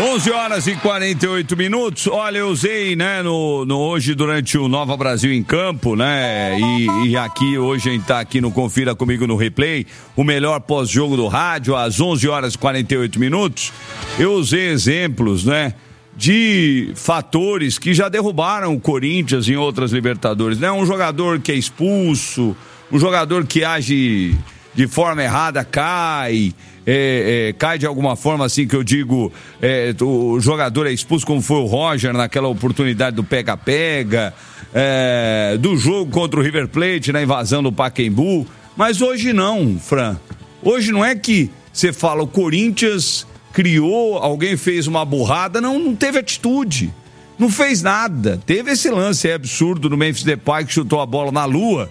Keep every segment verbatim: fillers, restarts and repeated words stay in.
onze horas e quarenta e oito minutos. Olha, eu usei, né, no, no, hoje durante o Nova Brasil em Campo, né, e, e aqui hoje a gente tá aqui no Confira Comigo no Replay, o melhor pós-jogo do rádio, às onze horas e quarenta e oito minutos. Eu usei exemplos, né, de fatores que já derrubaram o Corinthians em outras Libertadores, né, um jogador que é expulso, um jogador que age de forma errada cai, é, é, cai de alguma forma, assim que eu digo, é, o jogador é expulso, como foi o Roger naquela oportunidade do pega-pega, é, do jogo contra o River Plate na invasão do Pacaembu. Mas hoje não, Fran. Hoje não é que você fala o Corinthians criou, alguém fez uma burrada, não, não teve atitude, não fez nada. Teve esse lance é absurdo do Memphis Depay que chutou a bola na lua.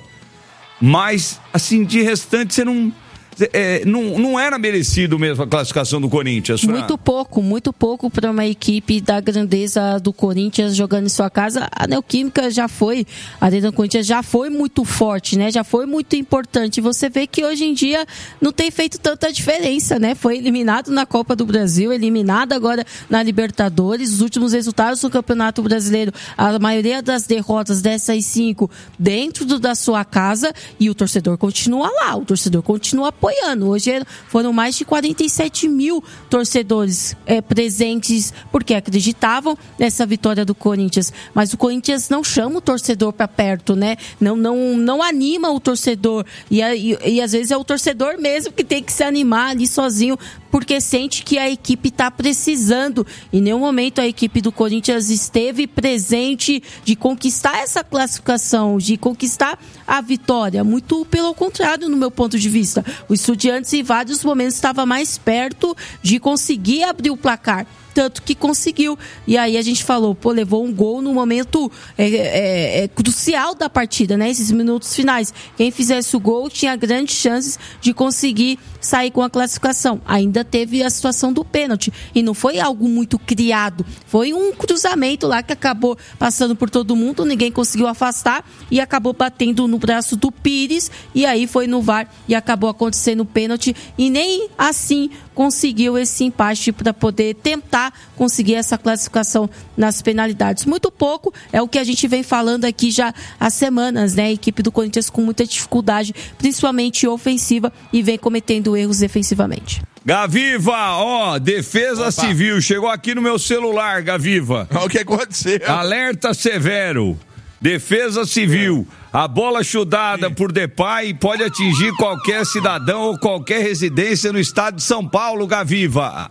Mas, assim, de restante, você não... É, não, não era merecido mesmo a classificação do Corinthians, Fran? Muito pouco, muito pouco para uma equipe da grandeza do Corinthians jogando em sua casa. A Neoquímica já foi, a Arena do Corinthians já foi muito forte, né? Já foi muito importante. Você vê que hoje em dia não tem feito tanta diferença, né? Foi eliminado na Copa do Brasil, eliminado agora na Libertadores. Os últimos resultados do Campeonato Brasileiro, a maioria das derrotas dessas cinco dentro do, da sua casa, e o torcedor continua lá, o torcedor continua apoiando. Hoje foram mais de quarenta e sete mil torcedores é, presentes porque acreditavam nessa vitória do Corinthians. Mas o Corinthians não chama o torcedor para perto, né? Não, não, não anima o torcedor. E, e, e às vezes é o torcedor mesmo que tem que se animar ali sozinho porque sente que a equipe está precisando. Em nenhum momento a equipe do Corinthians esteve presente de conquistar essa classificação, de conquistar a vitória. Muito pelo contrário, no meu ponto de vista. O Estudiantes, em vários momentos, estava mais perto de conseguir abrir o placar. Tanto que conseguiu. E aí a gente falou, pô, levou um gol no momento é, é, é, crucial da partida, né? Esses minutos finais. Quem fizesse o gol tinha grandes chances de conseguir sair com a classificação. Ainda teve a situação do pênalti. E não foi algo muito criado. Foi um cruzamento lá que acabou passando por todo mundo, ninguém conseguiu afastar e acabou batendo no braço do Pires. E aí foi no V A R e acabou acontecendo o pênalti. E nem assim conseguiu esse empate para poder tentar conseguir essa classificação nas penalidades. Muito pouco, é o que a gente vem falando aqui já há semanas, né? A equipe do Corinthians com muita dificuldade, principalmente ofensiva, e vem cometendo erros defensivamente. Gaviva, ó, Defesa Opa. Civil, chegou aqui no meu celular, Gaviva. O que aconteceu? Alerta severo. Defesa Civil, a bola chudada por Depay pode atingir qualquer cidadão ou qualquer residência no estado de São Paulo, Gaviva.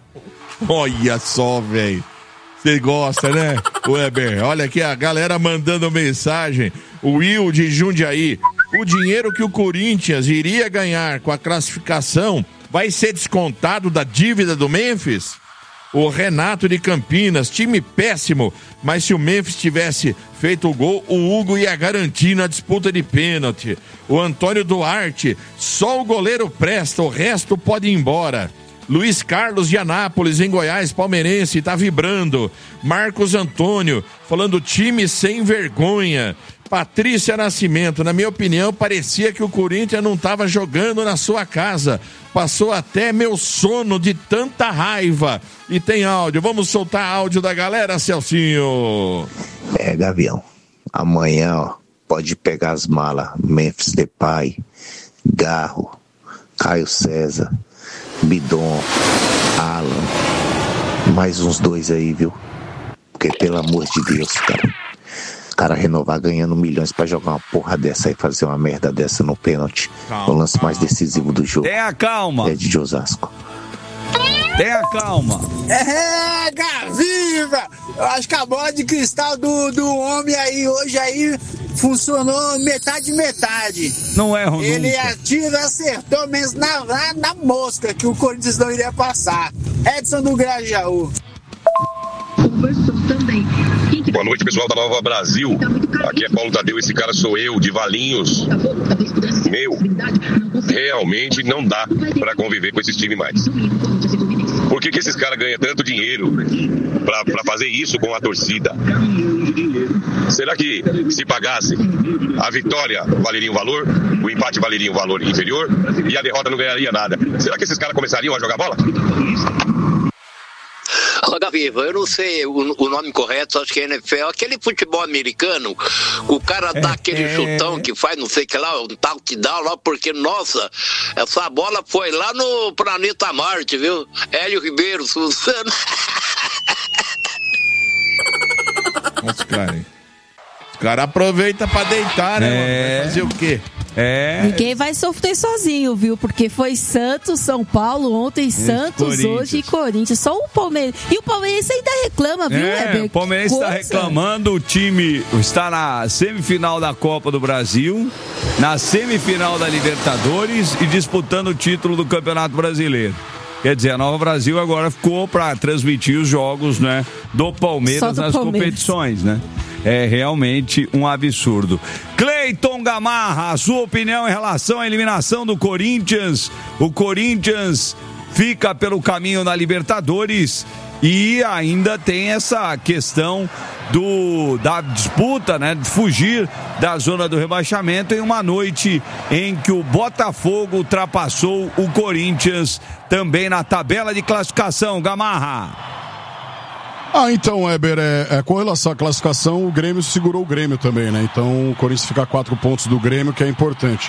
Olha só, velho. Você gosta, né, Weber? Olha aqui a galera mandando mensagem. O Will de Jundiaí. O dinheiro que o Corinthians iria ganhar com a classificação vai ser descontado da dívida do Memphis? O Renato de Campinas, time péssimo, mas se o Memphis tivesse feito o gol, o Hugo ia garantir na disputa de pênalti. O Antônio Duarte, só o goleiro presta, o resto pode ir embora. Luiz Carlos de Anápolis, em Goiás, palmeirense, tá vibrando. Marcos Antônio, falando time sem vergonha. Patrícia Nascimento, na minha opinião, parecia que o Corinthians não estava jogando na sua casa. Passou até meu sono de tanta raiva. E tem áudio, vamos soltar áudio da galera, Celcinho. É, Gavião, amanhã, ó, pode pegar as malas. Memphis Depay, Garro, Caio César, Bidon, Alan, mais uns dois aí, viu? Porque, pelo amor de Deus, cara, o cara renovar ganhando milhões pra jogar uma porra dessa e fazer uma merda dessa no pênalti, o lance mais decisivo do jogo. Tenha calma. É de Osasco. Tenha calma. É, Gaviva! Eu acho que a bola de cristal do, do homem aí, hoje aí, funcionou metade metade. Não é, Ronaldo. Ele atira, acertou mesmo na, na, na mosca que o Corinthians não iria passar. Edson do Grajaú. Boa noite, pessoal da Nova Brasil. Aqui é Paulo Tadeu, esse cara sou eu, de Valinhos. Meu, realmente não dá pra conviver com esses times mais. Por que que esses caras ganham tanto dinheiro pra, pra fazer isso com a torcida? Será que se pagasse, a vitória valeria um valor, o empate valeria um valor inferior e a derrota não ganharia nada? Será que esses caras começariam a jogar bola? Roda Viva, eu não sei o, o nome correto, acho que é N F L, aquele futebol americano, o cara dá é, aquele é... chutão que faz não sei o que lá, um touchdown lá, porque, nossa, essa bola foi lá no planeta Marte, viu? Hélio Ribeiro, Suzano. Nossa, cara, hein? Os caras aproveitam pra deitar, né, é... mano? Vai fazer o quê? É. Ninguém vai sofrer sozinho, viu? Porque foi Santos, São Paulo, ontem Santos, hoje e Corinthians. Só o Palmeiras. E o Palmeiras ainda reclama, viu, é, Weber? O Palmeiras está reclamando, o time está na semifinal da Copa do Brasil, na semifinal da Libertadores e disputando o título do Campeonato Brasileiro. Quer dizer, a Nova Brasil agora ficou para transmitir os jogos, né, do Palmeiras do nas Palmeiras. competições, né? É realmente um absurdo. Cleiton Gamarra, a sua opinião em relação à eliminação do Corinthians? O Corinthians fica pelo caminho da Libertadores e ainda tem essa questão do, da disputa, né, de fugir da zona do rebaixamento em uma noite em que o Botafogo ultrapassou o Corinthians também na tabela de classificação. Gamarra. Ah, então, Weber, é, é, com relação à classificação, o Grêmio segurou o Grêmio também, né? Então, o Corinthians fica a quatro pontos do Grêmio, que é importante.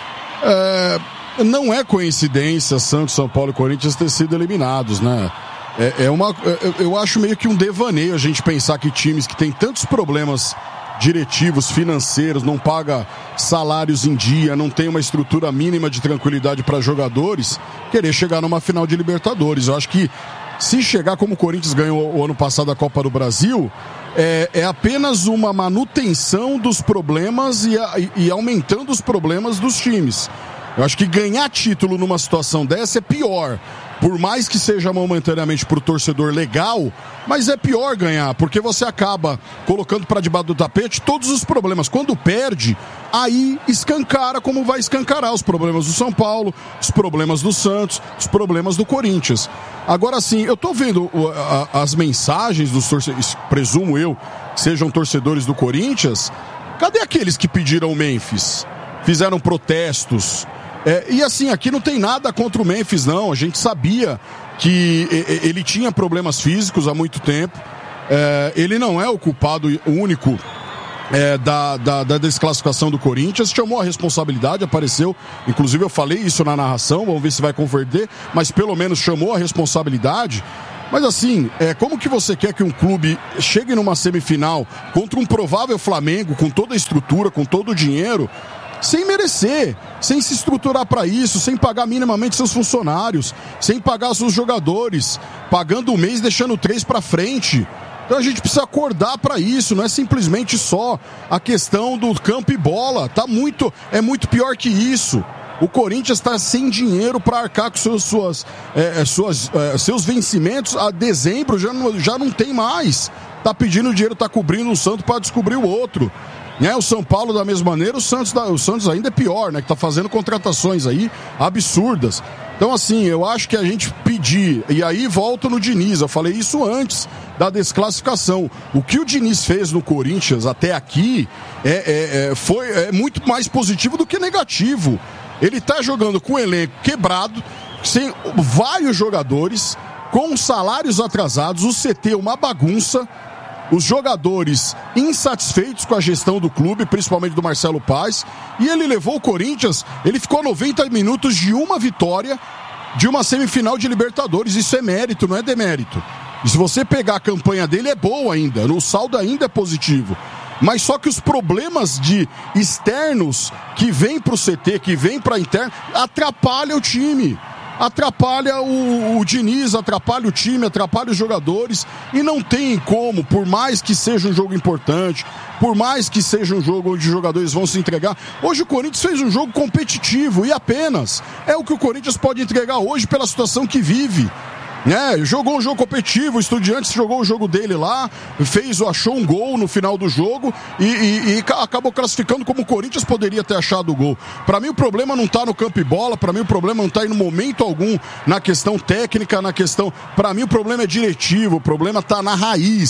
É, não é coincidência Santos, São Paulo e Corinthians ter sido eliminados, né? É, é uma, é, eu acho meio que um devaneio a gente pensar que times que têm tantos problemas diretivos, financeiros, não paga salários em dia, não tem uma estrutura mínima de tranquilidade para jogadores, querer chegar numa final de Libertadores. Eu acho que se chegar como o Corinthians ganhou o ano passado a Copa do Brasil, é, é apenas uma manutenção dos problemas e, a, e aumentando os problemas dos times. Eu acho que ganhar título numa situação dessa é pior. Por mais que seja momentaneamente para o torcedor legal, mas é pior ganhar, porque você acaba colocando para debaixo do tapete todos os problemas. Quando perde, aí escancara como vai escancarar os problemas do São Paulo, os problemas do Santos, os problemas do Corinthians. Agora sim, eu tô vendo as mensagens dos torcedores, presumo eu, que sejam torcedores do Corinthians. Cadê aqueles que pediram o Memphis? Fizeram protestos? É, e assim, aqui não tem nada contra o Memphis, não. A gente sabia que ele tinha problemas físicos há muito tempo. É, ele não é o culpado único é, da, da, da desclassificação do Corinthians. Chamou a responsabilidade, apareceu. Inclusive eu falei isso na narração, vamos ver se vai converter. Mas pelo menos chamou a responsabilidade. Mas assim, é, como que você quer que um clube chegue numa semifinal contra um provável Flamengo, com toda a estrutura, com todo o dinheiro, sem merecer, sem se estruturar para isso, sem pagar minimamente seus funcionários, sem pagar seus jogadores, pagando um mês, deixando três para frente? Então a gente precisa acordar para isso, não é simplesmente só a questão do campo e bola, tá muito, é muito pior que isso. O Corinthians está sem dinheiro para arcar com seus, suas, é, suas, é, seus vencimentos. A dezembro já não, já não tem mais. Tá pedindo dinheiro, tá cobrindo um santo para descobrir o outro. Né? O São Paulo da mesma maneira, o Santos, o Santos ainda é pior, né? Que tá fazendo contratações aí absurdas. Então assim, eu acho que a gente pedir, e aí volto no Diniz, eu falei isso antes da desclassificação. O que o Diniz fez no Corinthians até aqui é, é, é, foi, é muito mais positivo do que negativo. Ele tá jogando com o elenco quebrado, sem vários jogadores, com salários atrasados, o C T é uma bagunça, os jogadores insatisfeitos com a gestão do clube, principalmente do Marcelo Paes, e ele levou o Corinthians, ele ficou noventa minutos de uma vitória de uma semifinal de Libertadores. Isso é mérito, não é demérito. E se você pegar a campanha dele, é boa ainda, o saldo ainda é positivo. Mas só que os problemas de externos que vêm para o C T, que vêm para interno, atrapalha o time. Atrapalha o, o Diniz, atrapalha o time, atrapalha os jogadores. E não tem como, por mais que seja um jogo importante, por mais que seja um jogo onde os jogadores vão se entregar. Hoje o Corinthians fez um jogo competitivo e apenas é o que o Corinthians pode entregar hoje pela situação que vive. É, jogou um jogo competitivo, o Estudiantes jogou o jogo dele lá, fez, achou um gol no final do jogo e, e, e acabou classificando como o Corinthians poderia ter achado o gol. Para mim o problema não tá no campo e bola, para mim o problema não tá em momento algum na questão técnica, na questão... Para mim o problema é diretivo, o problema tá na raiz.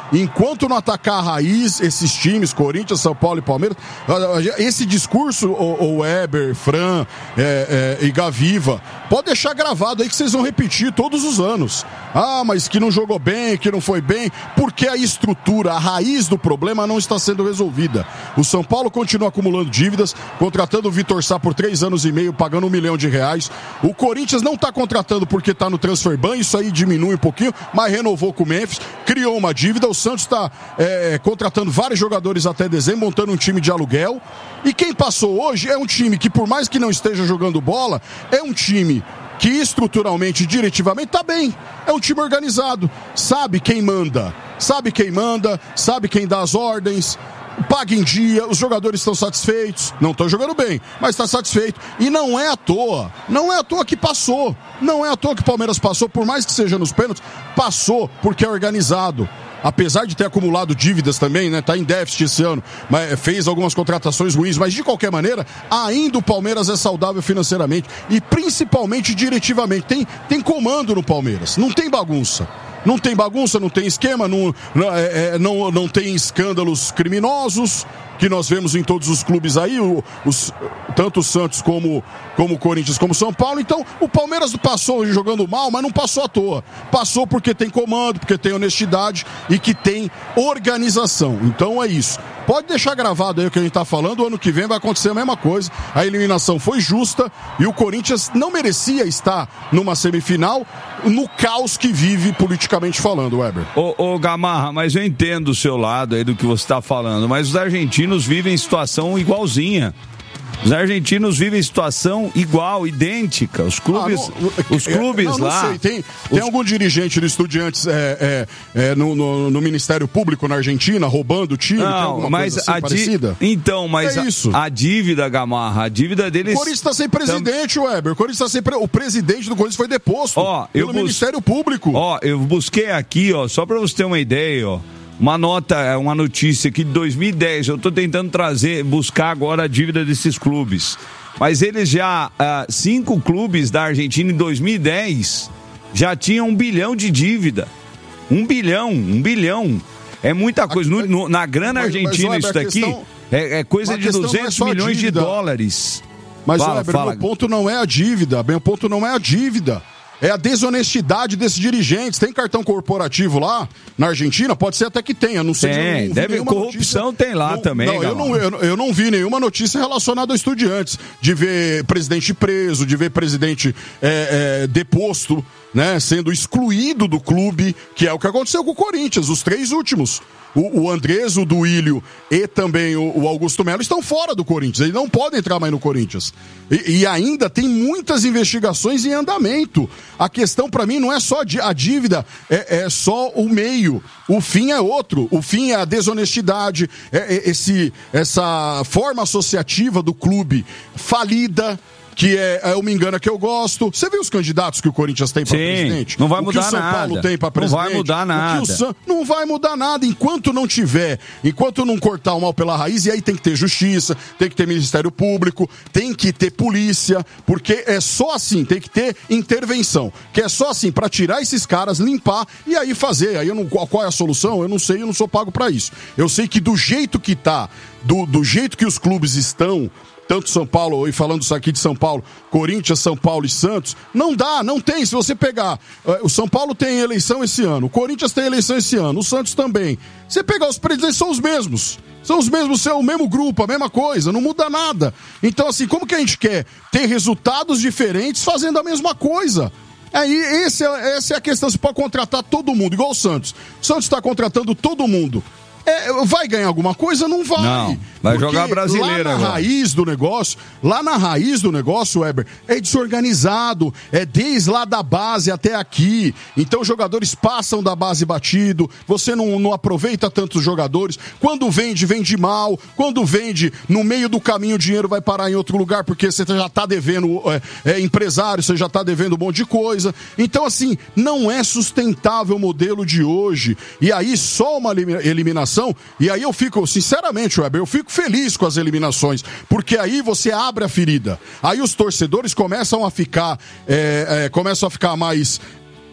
enquanto não atacar a raiz, esses times, Corinthians, São Paulo e Palmeiras, esse discurso, o, o Weber, Fran é, é, e Gaviva, pode deixar gravado aí que vocês vão repetir todos os anos. Ah, mas que não jogou bem, que não foi bem, porque a estrutura, a raiz do problema não está sendo resolvida. O São Paulo continua acumulando dívidas, contratando o Vitor Sá por três anos e meio, pagando um milhão de reais. O Corinthians não está contratando porque está no transfer ban, isso aí diminui um pouquinho, mas renovou com o Memphis, criou uma dívida. O Santos está é, contratando vários jogadores até dezembro, montando um time de aluguel. E quem passou hoje é um time que, por mais que não esteja jogando bola, é um time que estruturalmente e diretivamente está bem. É um time organizado, sabe quem manda, sabe quem manda, sabe quem dá as ordens, paga em dia, os jogadores estão satisfeitos, não estão jogando bem, mas está satisfeito. E não é à toa, não é à toa que passou, não é à toa que o Palmeiras passou, por mais que seja nos pênaltis, passou porque é organizado. Apesar de ter acumulado dívidas também, né? Tá em déficit esse ano, mas fez algumas contratações ruins, mas de qualquer maneira, ainda o Palmeiras é saudável financeiramente e principalmente diretivamente. Tem, tem comando no Palmeiras, não tem bagunça. Não tem bagunça, não tem esquema, não, não, é, não, não tem escândalos criminosos que nós vemos em todos os clubes aí, o, os, tanto o Santos como, como o Corinthians, como o São Paulo. Então, o Palmeiras passou jogando mal, mas não passou à toa. Passou porque tem comando, porque tem honestidade e que tem organização. Então, é isso. Pode deixar gravado aí o que a gente tá falando, o ano que vem vai acontecer a mesma coisa. A eliminação foi justa e o Corinthians não merecia estar numa semifinal no caos que vive politicamente falando, Weber. Ô, ô Gamarra, mas eu entendo o seu lado aí do que você tá falando, mas os argentinos vivem situação igualzinha. Os argentinos vivem situação igual, idêntica. Os clubes, ah, não, os clubes não, não lá... Sei. Tem, tem os... algum dirigente do Estudiantes é, é, é, no, no, no Ministério Público na Argentina, roubando o time? Não, tem alguma mas coisa assim a parecida? Di... Então, mas é isso. A, a dívida, Gamarra, a dívida deles... O Corinthians está sem presidente, Tam... Weber. O Corinthians está sem... Pre... O presidente do Corinthians foi deposto ó, pelo eu bus... Ministério Público. Ó, eu busquei aqui, ó, só para você ter uma ideia, ó. Uma nota, uma notícia aqui de dois mil e dez. Eu estou tentando trazer, buscar agora a dívida desses clubes. Mas eles já, uh, cinco clubes da Argentina em dois mil e dez já tinham um bilhão de dívida. Um bilhão, um bilhão. É muita coisa. No, no, na grana mas, argentina, mas, Weber, isso daqui questão, é, é coisa de duzentos é milhões de dívida. dólares. Mas, fala, Weber, fala. meu ponto não é a dívida. Meu ponto não é a dívida. É a desonestidade desses dirigentes. Tem cartão corporativo lá na Argentina? Pode ser até que tenha. Não sei. Tem, deve corrupção notícia. Tem lá não, também. Não eu, não, eu, eu não vi nenhuma notícia relacionada a Estudiantes. De ver presidente preso, de ver presidente é, é, deposto, né, sendo excluído do clube, que é o que aconteceu com o Corinthians, os três últimos. O, o Andrés, o Duílio e também o, o Augusto Melo estão fora do Corinthians. Eles não podem entrar mais no Corinthians. E, e ainda tem muitas investigações em andamento. A questão para mim não é só a dívida, é, é só o meio. O fim é outro. O fim é a desonestidade, é, é esse, essa forma associativa do clube falida, que é, é o Me Engana Que Eu Gosto. Você viu os candidatos que o Corinthians tem para presidente? Não vai mudar nada. O que o São nada. Paulo tem para presidente? Não vai mudar nada. O que o San... Não vai mudar nada enquanto não tiver, enquanto não cortar o mal pela raiz, e aí tem que ter justiça, tem que ter Ministério Público, tem que ter polícia, porque é só assim, tem que ter intervenção, que é só assim, para tirar esses caras, limpar e aí fazer. Aí eu não, qual é a solução? Eu não sei, eu não sou pago para isso. Eu sei que do jeito que tá, do, do jeito que os clubes estão, tanto São Paulo, e falando isso aqui de São Paulo, Corinthians, São Paulo e Santos, não dá, não tem. Se você pegar, o São Paulo tem eleição esse ano, o Corinthians tem eleição esse ano, o Santos também. Você pegar os presidentes, são os mesmos. São os mesmos, são o mesmo grupo, a mesma coisa, não muda nada. Então, assim, como que a gente quer ter resultados diferentes fazendo a mesma coisa? Aí, esse é, essa é a questão, você pode contratar todo mundo, igual o Santos. O Santos está contratando todo mundo. É, vai ganhar alguma coisa? Não vai. Não, vai jogar brasileira lá na agora. raiz do negócio, lá na raiz do negócio, Weber, é desorganizado, é desde lá da base até aqui. Então os jogadores passam da base batido, você não, não aproveita tantos jogadores. Quando vende, vende mal. Quando vende, no meio do caminho o dinheiro vai parar em outro lugar, porque você já tá devendo é, é, empresário, você já tá devendo um monte de coisa. Então, assim, não é sustentável o modelo de hoje. E aí, só uma eliminação. E aí eu fico, sinceramente, Weber, eu fico feliz com as eliminações, porque aí você abre a ferida. Aí os torcedores começam a ficar, é, é, começam a ficar mais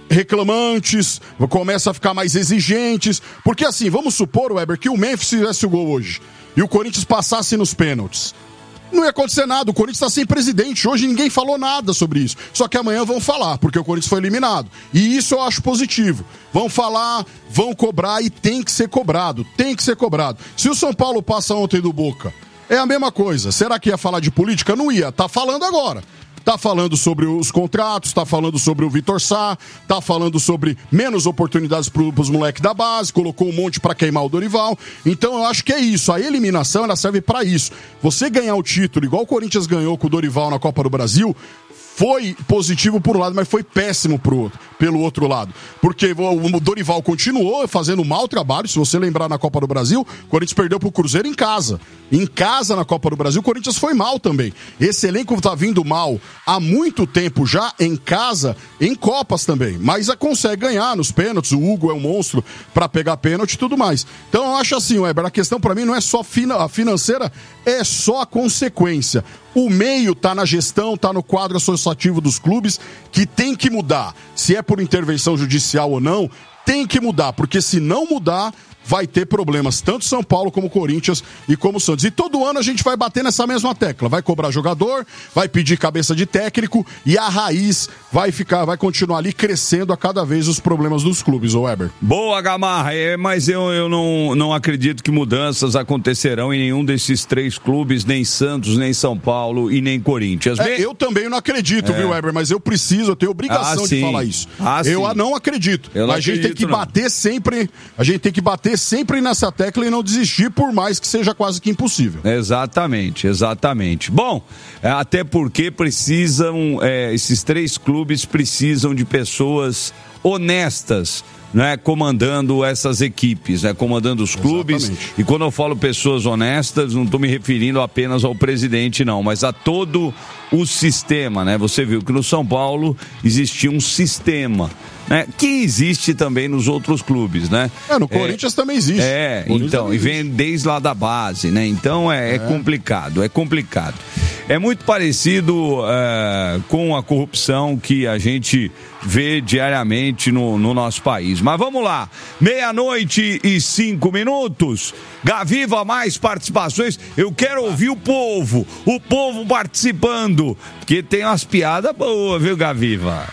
reclamantes, começa a ficar mais exigentes, porque assim, vamos supor, Weber, que o Memphis fizesse o gol hoje e o Corinthians passasse nos pênaltis. Não ia acontecer nada, o Corinthians está sem presidente, hoje ninguém falou nada sobre isso, só que amanhã vão falar, porque o Corinthians foi eliminado, e isso eu acho positivo, vão falar, vão cobrar e tem que ser cobrado, tem que ser cobrado. Se o São Paulo passa ontem do Boca, é a mesma coisa, será que ia falar de política? Não ia, tá falando agora. Tá falando sobre os contratos, tá falando sobre o Vitor Sá, tá falando sobre menos oportunidades para os moleques da base, colocou um monte para queimar o Dorival. Então eu acho que é isso, a eliminação ela serve para isso. Você ganhar o título, igual o Corinthians ganhou com o Dorival na Copa do Brasil, foi positivo por um lado, mas foi péssimo pro outro, pelo outro lado. Porque o Dorival continuou fazendo um mau trabalho. Se você lembrar na Copa do Brasil, o Corinthians perdeu pro Cruzeiro em casa. Em casa, na Copa do Brasil, o Corinthians foi mal também. Esse elenco tá vindo mal há muito tempo já, em casa, em Copas também. Mas consegue ganhar nos pênaltis. O Hugo é um monstro pra pegar pênalti e tudo mais. Então eu acho assim, Weber, a questão pra mim não é só fina, a financeira, é só a consequência. O meio tá na gestão, tá no quadro associativo dos clubes, que tem que mudar. Se é por intervenção judicial ou não, tem que mudar, porque se não mudar, vai ter problemas, tanto São Paulo como Corinthians e como Santos. E todo ano a gente vai bater nessa mesma tecla, vai cobrar jogador, vai pedir cabeça de técnico e a raiz vai ficar, vai continuar ali crescendo a cada vez os problemas dos clubes, ô Weber. Boa, Gamarra, é, mas eu, eu não, não acredito que mudanças acontecerão em nenhum desses três clubes, nem Santos, nem São Paulo e nem Corinthians. É, eu também não acredito, é. viu, Weber, mas eu preciso, eu tenho obrigação ah, de falar isso. Ah, eu sim. não acredito, eu não mas a gente acredito, tem que não. bater sempre, a gente tem que bater sempre nessa tecla e não desistir, por mais que seja quase que impossível. Exatamente, exatamente. Bom, até porque precisam, é, esses três clubes precisam de pessoas honestas, né, comandando essas equipes, né, comandando os clubes. Exatamente. E quando eu falo pessoas honestas, não estou me referindo apenas ao presidente, não, mas a todo o sistema, né? Você viu que no São Paulo existia um sistema, né, que existe também nos outros clubes, né? É, no Corinthians é, também existe. É, então, e vem desde lá da base, né? Então é, é. é complicado, é complicado. É muito parecido é, com a corrupção que a gente vê diariamente no, no nosso país. Mas vamos lá, meia-noite e cinco minutos, Gaviva, mais participações, eu quero ouvir o povo, o povo participando, porque tem umas piadas boas, viu, Gaviva?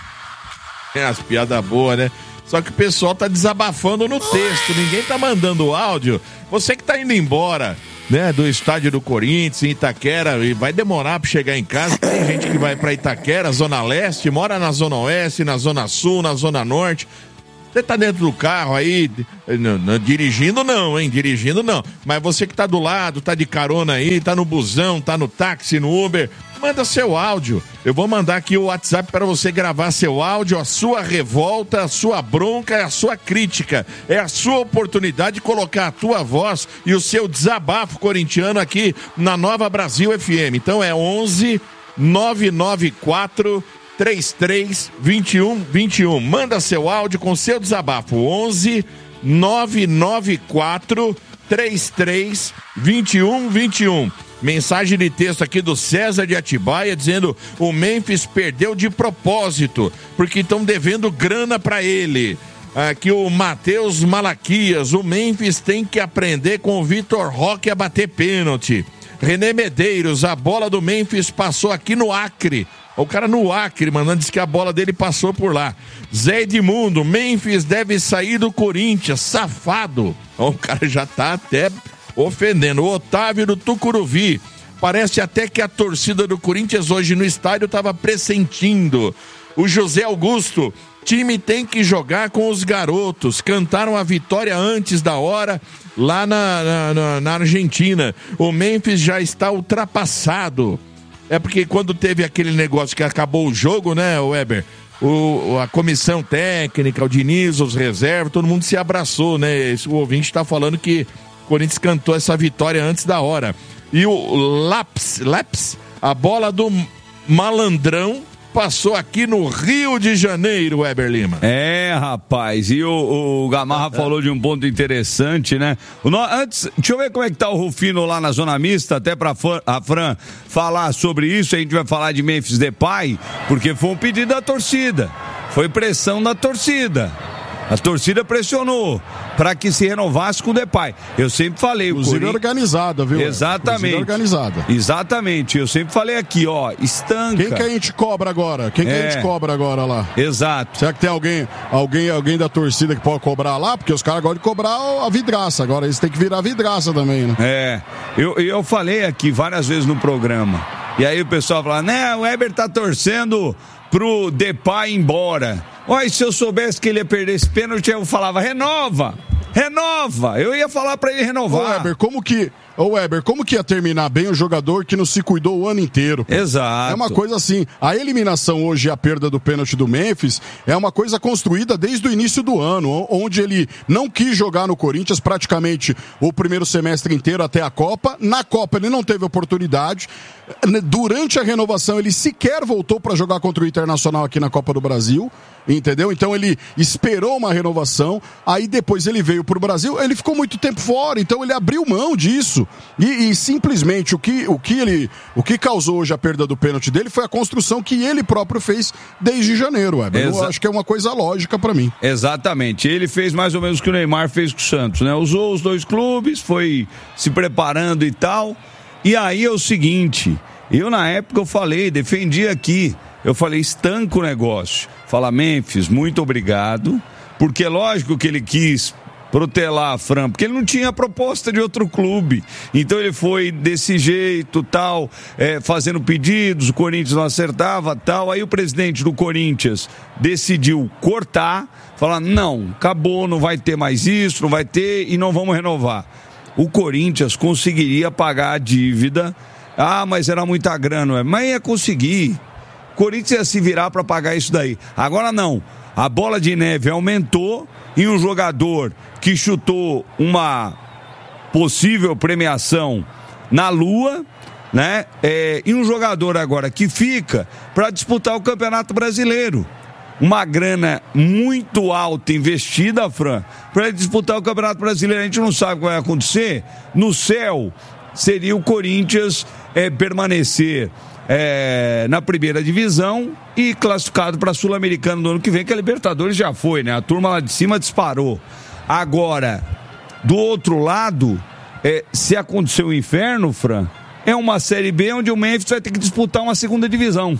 Tem umas piadas boas, né? Só que o pessoal tá desabafando no texto, ninguém tá mandando áudio. Você que tá indo embora, né, do estádio do Corinthians, em Itaquera, e vai demorar pra chegar em casa, tem gente que vai pra Itaquera, Zona Leste, mora na Zona Oeste, na Zona Sul, na Zona Norte. Você tá dentro do carro aí, não, não, dirigindo não, hein, dirigindo não. Mas você que tá do lado, tá de carona aí, tá no busão, tá no táxi, no Uber, manda seu áudio. Eu vou mandar aqui o WhatsApp para você gravar seu áudio, a sua revolta, a sua bronca, a sua crítica. É a sua oportunidade de colocar a tua voz e o seu desabafo corintiano aqui na Nova Brasil F M. Então é onze nove nove quatro três três dois um dois um. Manda seu áudio com seu desabafo. onze nove nove quatro três três dois um dois um. Mensagem de texto aqui do César de Atibaia dizendo: o Memphis perdeu de propósito porque estão devendo grana para ele. Aqui o Matheus Malaquias: o Memphis tem que aprender com o Vitor Roque a bater pênalti. René Medeiros: a bola do Memphis passou aqui no Acre. O cara no Acre, mandando, diz que a bola dele passou por lá. Zé Edmundo: Memphis deve sair do Corinthians, safado. O cara já tá até ofendendo. O Otávio do Tucuruvi: parece até que a torcida do Corinthians hoje no estádio estava pressentindo. O José Augusto: time tem que jogar com os garotos, cantaram a vitória antes da hora lá na, na, na Argentina. O Memphis já está ultrapassado. É porque quando teve aquele negócio que acabou o jogo, né, Weber? O, a comissão técnica, o Diniz, os reservas, todo mundo se abraçou, né? Esse, o ouvinte está falando que o Corinthians cantou essa vitória antes da hora. E o Laps, Laps, a bola do Malandrão passou aqui no Rio de Janeiro, Weber Lima. É, rapaz, e o, o Gamarra é, falou de um ponto interessante, né? O no, antes, deixa eu ver como é que tá o Rufino lá na Zona Mista, até pra a Fran falar sobre isso. A gente vai falar de Memphis Depay, porque foi um pedido da torcida. Foi pressão da torcida. A torcida pressionou para que se renovasse com o Depay. Eu sempre falei... Inclusive Corin... organizada, viu? Exatamente. Organizada. Exatamente. Eu sempre falei aqui, ó, estanca. Quem que a gente cobra agora? Quem que é. a gente cobra agora lá? Exato. Será que tem alguém, alguém, alguém da torcida que pode cobrar lá? Porque os caras gostam de cobrar a vidraça. Agora eles têm que virar vidraça também, né? É. Eu, eu falei aqui várias vezes no programa. E aí o pessoal fala, né, o Weber tá torcendo pro Depay ir embora. Olha, se eu soubesse que ele ia perder esse pênalti, eu falava, renova! Renova! Eu ia falar pra ele renovar. Ô Weber, como que... Ô Weber, como que ia terminar bem o jogador que não se cuidou o ano inteiro? Exato. É uma coisa assim, a eliminação hoje e a perda do pênalti do Memphis é uma coisa construída desde o início do ano, onde ele não quis jogar no Corinthians praticamente o primeiro semestre inteiro até a Copa. Na Copa ele não teve oportunidade. Durante a renovação ele sequer voltou para jogar contra o Internacional aqui na Copa do Brasil, entendeu? Então ele esperou uma renovação, aí depois ele veio pro Brasil, ele ficou muito tempo fora, então ele abriu mão disso. E, e simplesmente o que, o, que ele, o que causou hoje a perda do pênalti dele foi a construção que ele próprio fez desde janeiro, Weber. Eu acho que é uma coisa lógica pra mim. Exatamente. Ele fez mais ou menos o que o Neymar fez com o Santos, né? Usou os dois clubes, foi se preparando e tal. E aí é o seguinte, eu na época eu falei, defendi aqui, eu falei, estanca o negócio. Fala, Memphis, muito obrigado, porque é lógico que ele quis protelar a Fran, porque ele não tinha proposta de outro clube, então ele foi desse jeito, tal, é, fazendo pedidos, o Corinthians não acertava, tal, aí o presidente do Corinthians decidiu cortar, falar, não, acabou, não vai ter mais isso, não vai ter e não vamos renovar. O Corinthians conseguiria pagar a dívida, ah, mas era muita grana, mas ia conseguir, o Corinthians ia se virar para pagar isso daí, agora não, a bola de neve aumentou e um jogador que chutou uma possível premiação na Lua, né? É, e um jogador agora que fica para disputar o Campeonato Brasileiro. Uma grana muito alta investida, Fran, para disputar o Campeonato Brasileiro. A gente não sabe o que vai acontecer. No céu, seria o Corinthians é, permanecer É, na primeira divisão e classificado para a Sul-Americana no ano que vem, que a Libertadores já foi, né? A turma lá de cima disparou. Agora, do outro lado, é, se acontecer o inferno, Fran, é uma Série B onde o Memphis vai ter que disputar uma segunda divisão.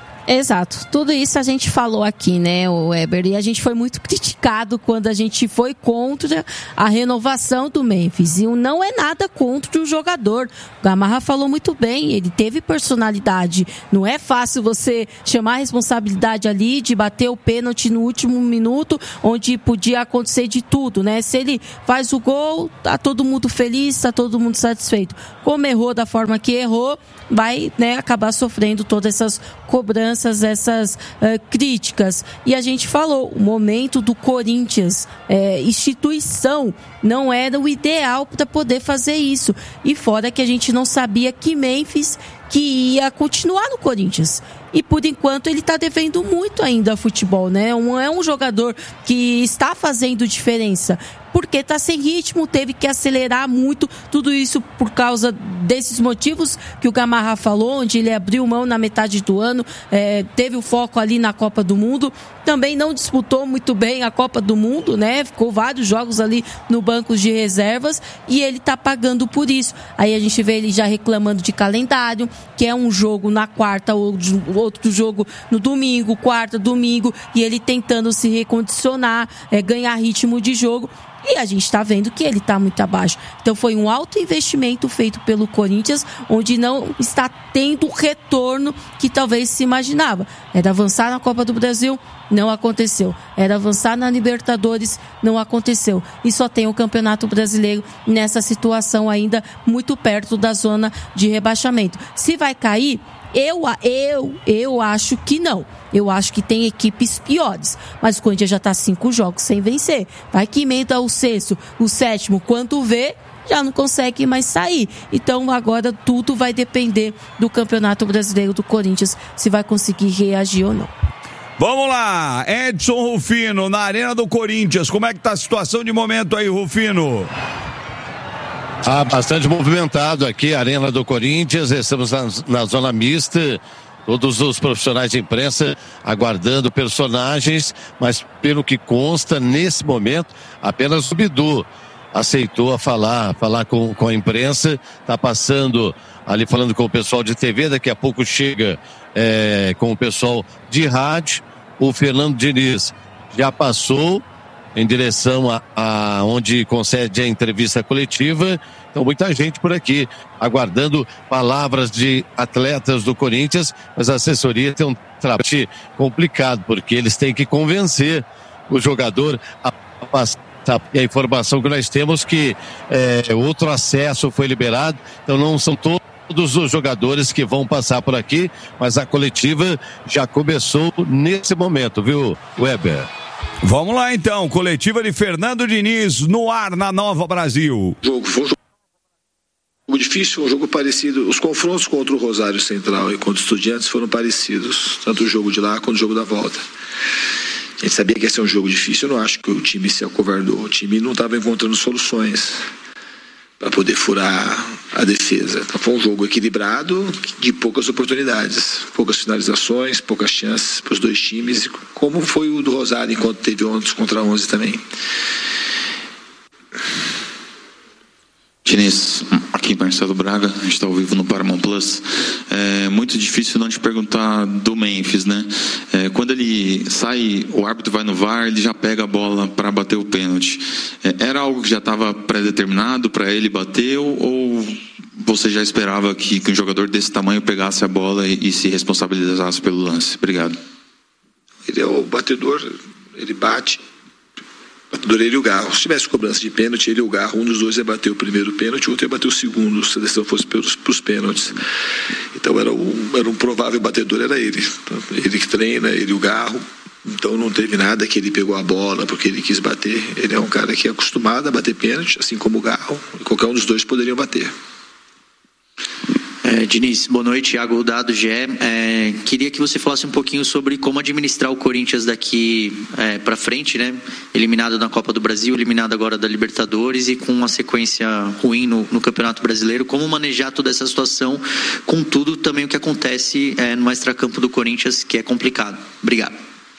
Exato, tudo isso a gente falou aqui, né, o Weber, e a gente foi muito criticado quando a gente foi contra a renovação do Memphis, e não é nada contra o jogador, o Gamarra falou muito bem, ele teve personalidade, não é fácil você chamar a responsabilidade ali de bater o pênalti no último minuto, onde podia acontecer de tudo, né, se ele faz o gol, tá todo mundo feliz, tá todo mundo satisfeito, como errou da forma que errou, vai, né, acabar sofrendo todas essas cobranças, essas uh, críticas. E a gente falou, o momento do Corinthians, é, instituição, não era o ideal para poder fazer isso. E fora que a gente não sabia que Memphis que ia continuar no Corinthians. E por enquanto ele está devendo muito ainda a futebol, né? Um, é um jogador que está fazendo diferença, porque está sem ritmo, teve que acelerar muito, tudo isso por causa desses motivos que o Gamarra falou, onde ele abriu mão na metade do ano, é, teve o foco ali na Copa do Mundo, também não disputou muito bem a Copa do Mundo, né? Ficou vários jogos ali no banco de reservas e ele está pagando por isso. Aí a gente vê ele já reclamando de calendário, que é um jogo na quarta, outro jogo no domingo, quarta, domingo, e ele tentando se recondicionar, é, ganhar ritmo de jogo. E a gente está vendo que ele está muito abaixo. Então foi um alto investimento feito pelo Corinthians, onde não está tendo o retorno que talvez se imaginava. Era avançar na Copa do Brasil, não aconteceu. Era avançar na Libertadores, não aconteceu. E só tem o Campeonato Brasileiro nessa situação ainda muito perto da zona de rebaixamento. Se vai cair, eu, eu, eu acho que não. Eu acho que tem equipes piores. Mas o Corinthians já está cinco jogos sem vencer. Vai que emenda o sexto, o sétimo, quando vê, já não consegue mais sair. Então agora tudo vai depender do Campeonato Brasileiro do Corinthians, se vai conseguir reagir ou não. Vamos lá, Edson Rufino, na Arena do Corinthians. Como é que tá a situação de momento aí, Rufino? Ah, bastante movimentado aqui, a Arena do Corinthians. Estamos na, na zona mista. todos os profissionais de imprensa aguardando personagens, mas pelo que consta, nesse momento, apenas o Bidu aceitou a falar, falar com, com a imprensa, está passando ali falando com o pessoal de T V, daqui a pouco chega é, com o pessoal de rádio. O Fernando Diniz já passou em direção a, a onde concede a entrevista coletiva. Então, muita gente por aqui aguardando palavras de atletas do Corinthians, mas a assessoria tem um trabalho complicado, porque eles têm que convencer o jogador a passar. E a informação que nós temos que é, outro acesso foi liberado, então não são todos os jogadores que vão passar por aqui, mas a coletiva já começou nesse momento, viu, Weber? Vamos lá então, coletiva de Fernando Diniz no ar na Nova Brasil. Jogo, foi um jogo difícil, um jogo parecido. Os confrontos contra o Rosário Central e contra os Estudiantes foram parecidos, tanto o jogo de lá quanto o jogo da volta. A gente sabia que ia ser um jogo difícil. Eu não acho que o time se acovardou. O time não estava encontrando soluções para poder furar a defesa. Então foi um jogo equilibrado, de poucas oportunidades, poucas finalizações, poucas chances para os dois times, como foi o do Rosário, enquanto teve onze contra onze também. Diniz, aqui Marcelo Braga, a gente está ao vivo no Paramount Plus. É muito difícil não te perguntar do Memphis, né? É, quando ele sai, o árbitro vai no V A R, ele já pega a bola para bater o pênalti. É, era algo que já estava pré-determinado para ele bater, ou, ou você já esperava que, que um jogador desse tamanho pegasse a bola e, e se responsabilizasse pelo lance? Obrigado. Ele é o batedor, ele bate. Batedor ele e o Garro. Se tivesse cobrança de pênalti, ele e o Garro, um dos dois ia bater o primeiro pênalti, o outro ia bater o segundo, se a decisão fosse para os pênaltis. Então era um, era um provável batedor, era ele. Então, ele que treina, ele e o Garro. Então não teve nada que ele pegou a bola porque ele quis bater. Ele é um cara que é acostumado a bater pênalti, assim como o Garro. Qualquer um dos dois poderiam bater. É, Diniz, boa noite, Thiago Dado, G E. É, queria que você falasse um pouquinho sobre como administrar o Corinthians daqui é, para frente, né? Eliminado na Copa do Brasil, eliminado agora da Libertadores e com uma sequência ruim no, no Campeonato Brasileiro. Como manejar toda essa situação, com tudo também o que acontece é, no extracampo do Corinthians, que é complicado. Obrigado.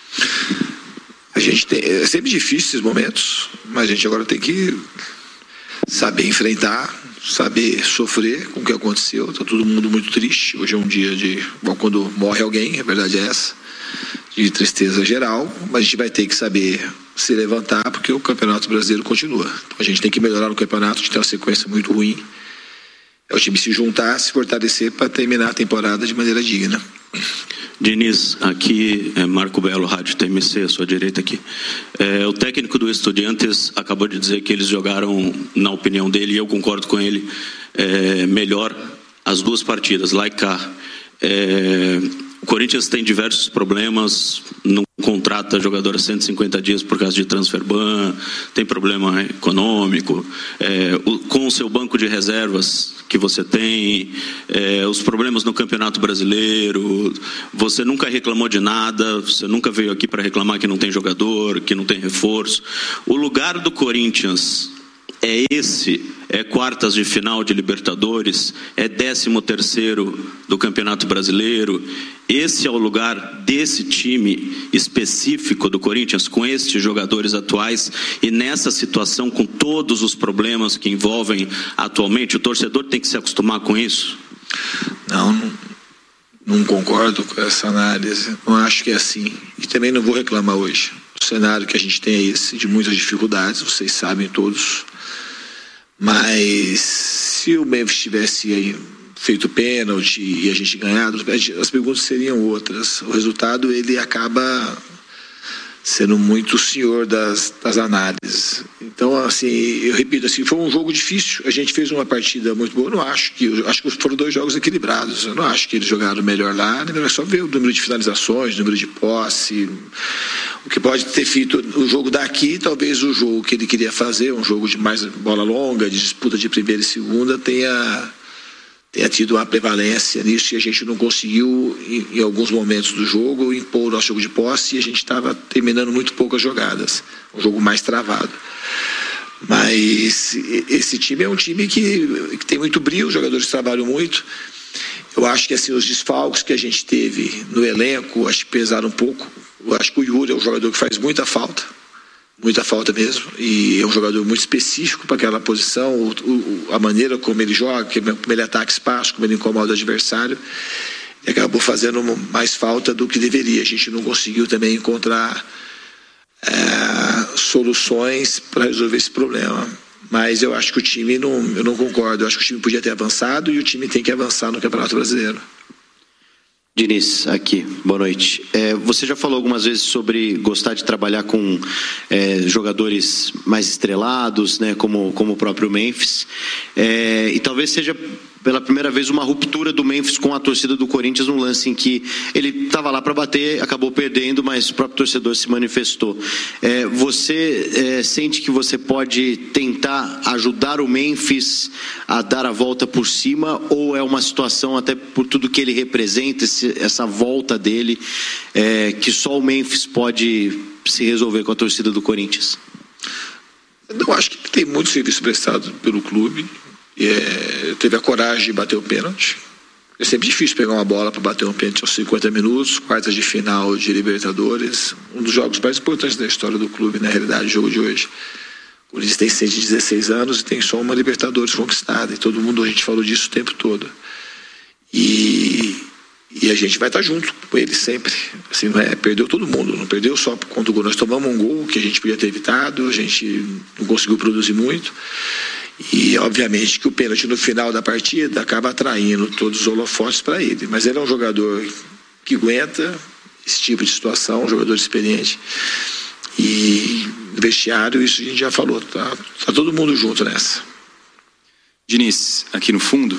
A gente tem, é sempre difícil esses momentos, mas a gente agora tem que saber enfrentar, saber sofrer com o que aconteceu. Está todo mundo muito triste. Hoje é um dia de, bom, quando morre alguém, a verdade é essa, de tristeza geral, mas a gente vai ter que saber se levantar, porque o Campeonato Brasileiro continua. Então a gente tem que melhorar no campeonato, a gente tem uma sequência muito ruim. É o time se juntar, se fortalecer para terminar a temporada de maneira digna. Diniz, aqui é Marco Belo, Rádio T M C, à sua direita aqui. É, o técnico do Estudiantes acabou de dizer que eles jogaram, na opinião dele, e eu concordo com ele, é, melhor as duas partidas, lá e cá. É, o Corinthians tem diversos problemas, não contrata jogador a cento e cinquenta dias por causa de transfer ban, tem problema econômico, é, o, com o seu banco de reservas que você tem, é, os problemas no Campeonato Brasileiro, você nunca reclamou de nada, você nunca veio aqui para reclamar que não tem jogador, que não tem reforço. O lugar do Corinthians é esse, é quartas de final de Libertadores, é décimo terceiro do Campeonato Brasileiro. Esse é o lugar desse time específico do Corinthians, com estes jogadores atuais e nessa situação, com todos os problemas que envolvem atualmente. O torcedor tem que se acostumar com isso? Não, não, não concordo com essa análise. Não acho que é assim. E também não vou reclamar hoje. O cenário que a gente tem é esse, de muitas dificuldades, vocês sabem todos. Mas se o Memphis tivesse aí feito pênalti e a gente ganhado, as perguntas seriam outras. O resultado, ele acaba sendo muito o senhor das, das análises. Então, assim, eu repito, assim, foi um jogo difícil. A gente fez uma partida muito boa. Eu não acho que, eu acho que foram dois jogos equilibrados. Eu não acho que eles jogaram melhor lá. É só ver o número de finalizações, o número de posse. O que pode ter feito o jogo daqui, talvez o jogo que ele queria fazer, um jogo de mais bola longa, de disputa de primeira e segunda, tenha, tenha tido uma prevalência nisso, e a gente não conseguiu, em, em alguns momentos do jogo, impor o nosso jogo de posse, e a gente estava terminando muito poucas jogadas, um jogo mais travado. Mas esse time é um time que, que tem muito brilho, os jogadores trabalham muito. Eu acho que assim, os desfalques que a gente teve no elenco, acho que pesaram um pouco. Eu acho que o Yuri é um jogador que faz muita falta, muita falta mesmo, e é um jogador muito específico para aquela posição, o, o, a maneira como ele joga, como ele ataca espaço, como ele incomoda o adversário, e acabou fazendo mais falta do que deveria. A gente não conseguiu também encontrar é, soluções para resolver esse problema. Mas eu acho que o time, não, eu não concordo, eu acho que o time podia ter avançado e o time tem que avançar no Campeonato Brasileiro. Diniz, aqui, boa noite. É, você já falou algumas vezes sobre gostar de trabalhar com é, jogadores mais estrelados, né, como, como o próprio Memphis, é, e talvez seja pela primeira vez uma ruptura do Memphis com a torcida do Corinthians, num lance em que ele estava lá para bater, acabou perdendo, mas o próprio torcedor se manifestou. É, você é, sente que você pode tentar ajudar o Memphis a dar a volta por cima, ou é uma situação, até por tudo que ele representa, esse, essa volta dele, é, que só o Memphis pode se resolver com a torcida do Corinthians? Eu acho que tem muito serviço prestado pelo clube. É, teve a coragem de bater o pênalti. É sempre difícil pegar uma bola para bater um pênalti aos cinquenta minutos, quartas de final de Libertadores, um dos jogos mais importantes da história do clube, na realidade, o jogo de hoje. O Corinthians tem cento e dezesseis anos e tem só uma Libertadores conquistada, e todo mundo, a gente falou disso o tempo todo. E, e a gente vai estar junto com ele sempre. Assim, não é, perdeu todo mundo, não perdeu só por conta do gol. Nós tomamos um gol que a gente podia ter evitado, a gente não conseguiu produzir muito. E obviamente que o pênalti no final da partida acaba atraindo todos os holofotes para ele, mas ele é um jogador que aguenta esse tipo de situação, um jogador experiente, e no vestiário isso a gente já falou, tá, tá todo mundo junto nessa. Diniz, aqui no fundo,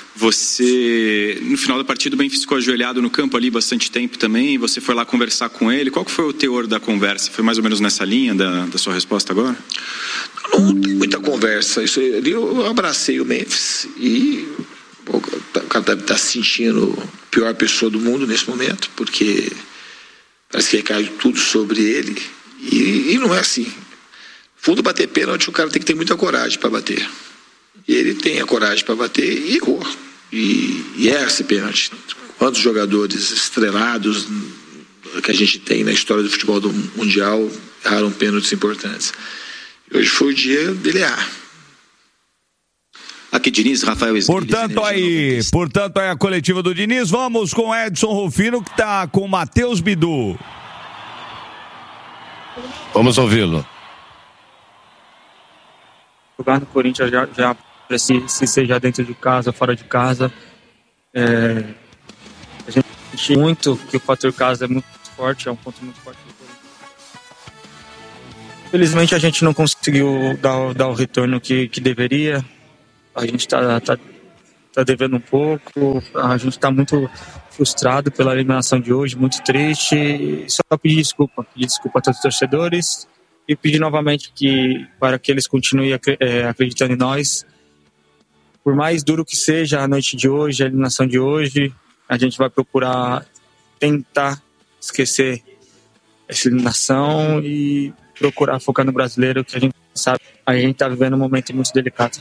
você no final da partida o Memphis ficou ajoelhado no campo ali bastante tempo também, e você foi lá conversar com ele. Qual que foi o teor da conversa? Foi mais ou menos nessa linha da, da sua resposta agora? Não, não tem muita conversa. Isso, eu abracei o Memphis e o cara deve estar se sentindo a pior pessoa do mundo nesse momento, porque parece que recai tudo sobre ele, e, e não é assim. Fundo, bater pênalti, o cara tem que ter muita coragem para bater. E ele tem a coragem para bater e errou. E, e é esse pênalti. Quantos jogadores estrelados que a gente tem na história do futebol do mundial erraram pênaltis importantes. E hoje foi o dia dele errar. Aqui, Diniz, Rafael Esguilha. Portanto, aí, portanto, aí a coletiva do Diniz. Vamos com Edson Rufino, que está com o Matheus Bidu. Vamos ouvi-lo. Jogar no Corinthians já, já se, se seja dentro de casa, fora de casa, é, a gente sente muito que o fator casa é muito forte, é um ponto muito forte do Corinthians. Infelizmente a gente não conseguiu dar, dar o retorno que, que deveria. A gente está tá, tá devendo um pouco, a gente está muito frustrado pela eliminação de hoje, muito triste. Só pedir desculpa, pedir desculpa a todos os torcedores e pedir novamente que, para que eles continuem é, acreditando em nós. Por mais duro que seja a noite de hoje, a eliminação de hoje, a gente vai procurar tentar esquecer essa eliminação e procurar focar no brasileiro, que a gente sabe, a gente está vivendo um momento muito delicado.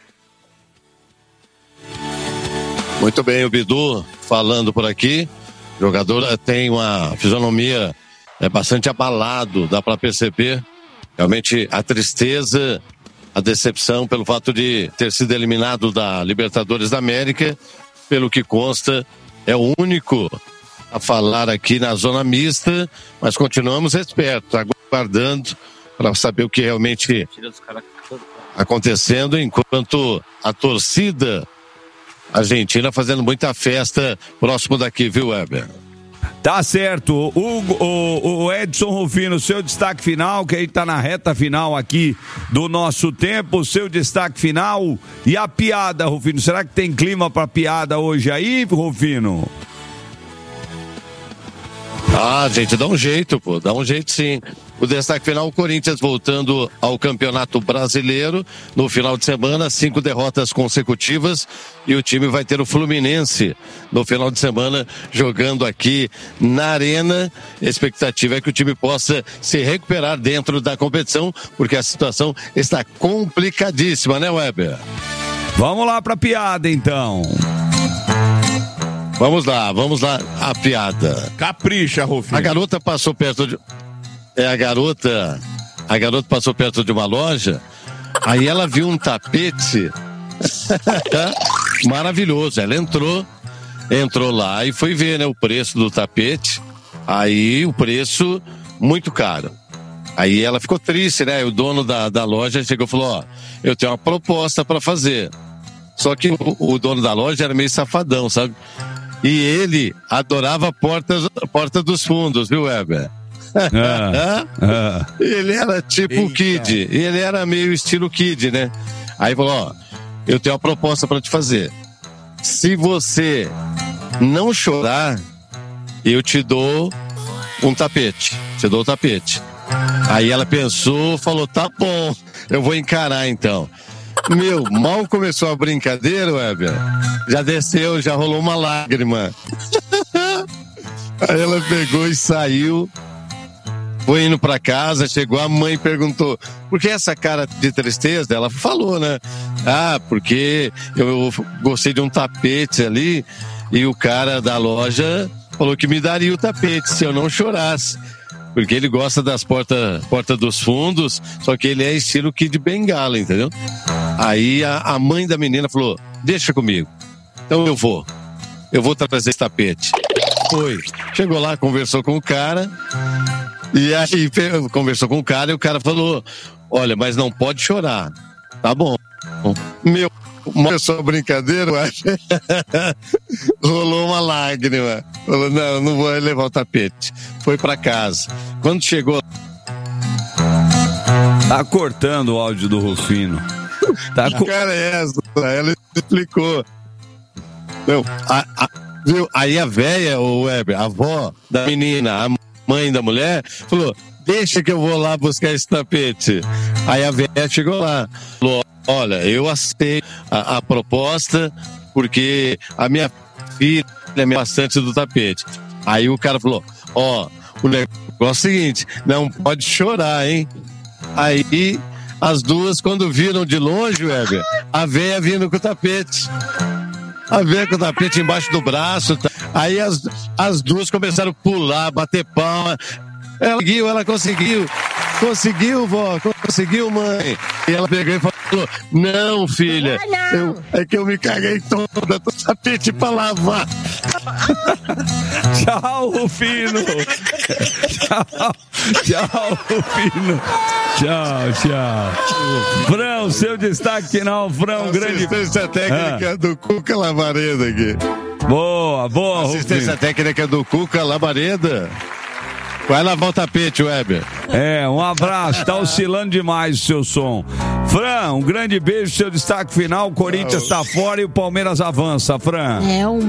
Muito bem, o Bidu falando por aqui. O jogador tem uma fisionomia é, bastante abalado, dá para perceber realmente a tristeza, a decepção pelo fato de ter sido eliminado da Libertadores da América. Pelo que consta, é o único a falar aqui na zona mista, mas continuamos espertos, aguardando para saber o que realmente acontecendo, enquanto a torcida argentina fazendo muita festa próximo daqui, viu, Weber? Tá certo. O, o, o Edson Rufino, seu destaque final, que aí tá na reta final aqui do nosso tempo, seu destaque final e a piada, Rufino. Será que tem clima pra piada hoje aí, Rufino? Ah, gente, dá um jeito, pô, dá um jeito sim. O destaque final, o Corinthians voltando ao Campeonato Brasileiro no final de semana, cinco derrotas consecutivas, e o time vai ter o Fluminense no final de semana jogando aqui na Arena. A expectativa é que o time possa se recuperar dentro da competição, porque a situação está complicadíssima, né, Weber? Vamos lá pra piada, então. Vamos lá, vamos lá, a piada. Capricha, Rufino. A garota passou perto de... É, a garota... A garota passou perto de uma loja, aí ela viu um tapete maravilhoso. Ela entrou, entrou lá e foi ver, né, o preço do tapete. Aí o preço muito caro. Aí ela ficou triste, né? O dono da, da loja chegou e falou: ó, eu tenho uma proposta para fazer. Só que o, o dono da loja era meio safadão, sabe? E ele adorava a porta, porta dos fundos, viu, Weber? Ah, ah. Ele era tipo Eita. Kid, ele era meio estilo Kid, né? Aí falou: ó, eu tenho uma proposta pra te fazer. Se você não chorar, eu te dou um tapete. Te dou o tapete. Aí ela pensou, falou: tá bom, eu vou encarar então. Meu, mal começou a brincadeira, Weber, já desceu, já rolou uma lágrima. Aí ela pegou e saiu. Foi indo pra casa, chegou, a mãe perguntou: por que essa cara de tristeza? Ela falou, né? Ah, porque eu gostei de um tapete ali e o cara da loja falou que me daria o tapete se eu não chorasse. Porque ele gosta das portas porta dos fundos, só que ele é estilo Kid Bengala, entendeu? Aí a, a mãe da menina falou: deixa comigo. Então eu vou. Eu vou trazer esse tapete. Foi. Chegou lá, conversou com o cara. E aí conversou com o cara e o cara falou: olha, mas não pode chorar. Tá bom. Meu, começou a brincadeira, rolou uma lágrima. Falou: não, não vou levar o tapete. Foi pra casa. Quando chegou... Tá cortando o áudio do Rufino. Tá co... Cara, é essa. Ela explicou. Meu, a, a, viu? Aí a véia, o Weber, a avó da menina, a mãe da mulher, falou: deixa que eu vou lá buscar esse tapete. Aí a velha chegou lá, falou: olha, eu aceito a, a proposta porque a minha filha é bastante do tapete. Aí o cara falou: ó, o negócio é o seguinte, não pode chorar, hein? Aí as duas, quando viram de longe, Weber, a velha vindo com o tapete. A velha com o tapete embaixo do braço. Aí as, as duas começaram a pular, bater palma. Ela conseguiu, ela conseguiu. Conseguiu, vó, conseguiu, mãe. E ela pegou e falou: não, filha, não. Eu, é que eu me caguei toda, tô tapete pra lavar. Tchau, Rufino. Tchau, tchau, Rufino. Tchau, tchau. Frão, seu destaque final, Frão, grande. Assistência técnica ah. do Cuca Labareda aqui. Boa, boa, Assistência Rufino. técnica do Cuca Labareda. Vai lavar o tapete, Weber. É, um abraço. Tá oscilando demais o seu som. Fran, um grande beijo, seu destaque final. O Corinthians tá fora e o Palmeiras avança, Fran. É uma